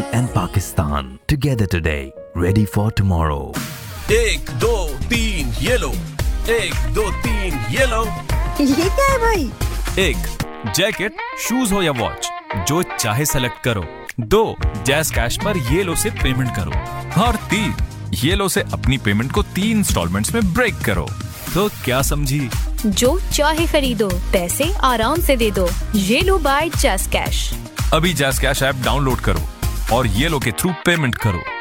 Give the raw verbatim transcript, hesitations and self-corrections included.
and Pakistan together today, ready for tomorrow. एक दो तीन ये लो, एक दो तीन ये लो। ये क्या है भाई? एक जैकेट, शूज हो या वॉच, जो चाहे सेलेक्ट करो। दो जैज़ कैश पर येलो से पेमेंट करो। और तीन येलो से अपनी पेमेंट को तीन इंस्टॉलमेंट्स में ब्रेक करो। तो क्या समझी? जो चाहे खरीदो, पैसे आराम से दे दो। Yellow bye jazz cash. अभी जैज़ कैश ऐप डाउनलोड करो और येलो के थ्रू पेमेंट करो।